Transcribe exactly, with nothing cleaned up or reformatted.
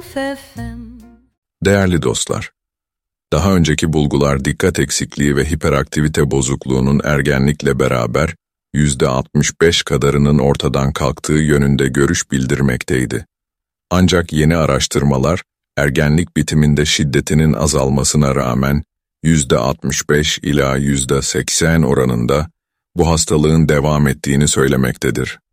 F M. Değerli dostlar, daha önceki bulgular dikkat eksikliği ve hiperaktivite bozukluğunun ergenlikle beraber yüzde altmış beş kadarının ortadan kalktığı yönünde görüş bildirmekteydi. Ancak yeni araştırmalar, ergenlik bitiminde şiddetinin azalmasına rağmen yüzde altmış beş ila yüzde seksen oranında bu hastalığın devam ettiğini söylemektedir.